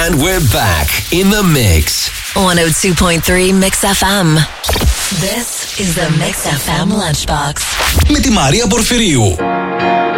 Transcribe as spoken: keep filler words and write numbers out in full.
And we're back in the mix. one oh two point three Mix εφ εμ. This is the Mix εφ εμ Lunchbox. Με τη Μαρία Πορφυρίου.